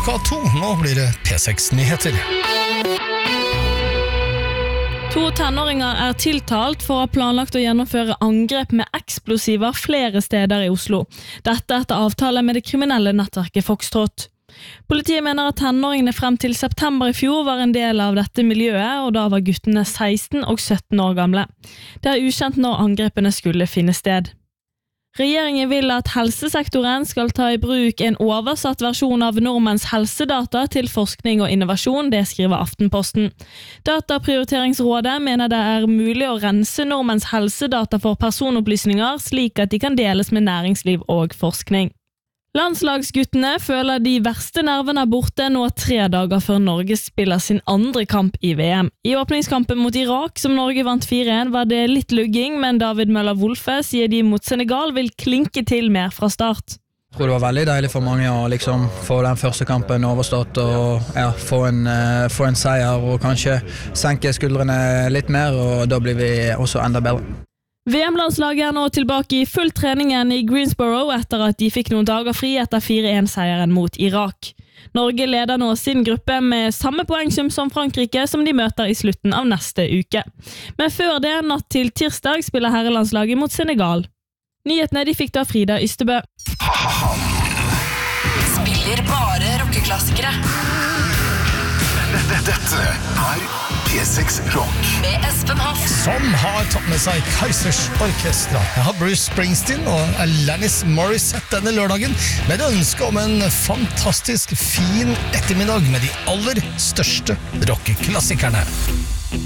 klokka 2. Nå blir det P6-nyheter. 2 tenåringer er tiltalt for å ha planlagt å gjennomføre angrep med eksplosiver flere steder i Oslo. Dette etter avtale med det kriminelle nettverket Foxtrot. Politiet mener at tenåringene frem til september i fjor var en del av dette miljøet, og da var guttene 16 og 17 år gamle. Det er ukjent når angrepene skulle finne sted. Regjeringen vil at helsesektoren skal ta i bruk en oversatt versjon av nordmenns helsedata til forskning og innovasjon, det skriver Aftenposten. Dataprioriteringsrådet mener det er mulig å rense nordmenns helsedata for personopplysninger, slik at de kan deles med næringsliv og forskning. Landslagsguttene føler de verste nervene borte nå 3 dager før Norge spiller sin andre kamp i VM. I åpningskampen mot Irak, som Norge vant 4-1, var det litt lugging, men David Møller-Wolfe sier de mot Senegal vil klinke til mer fra start. Jeg tror det var veldig deilig for mange å liksom få den første kampen overstått og få en seier og kanskje senke skuldrene litt mer, og da blir vi også enda bedre. VM-landslaget er nå tilbake i full treningen i Greensboro etter at de fikk noen dager fri etter 4-1-seieren mot Irak. Norge leder nå sin gruppe med samme poengsum som Frankrike, som de møter i slutten av neste uke. Men før det, natt til tirsdag, spiller herrelandslaget mot Senegal. Nyhetene de fikk da Frida Ystebø. Spiller bare rockeklassikere. Dette er P6 Rock med Espen Hoff, Som har tatt med seg Kaizers Orkestra. Jeg har Bruce Springsteen og Alanis Morissette denne lørdagen med et ønske om en fantastisk fin ettermiddag med de aller største rockeklassikerne.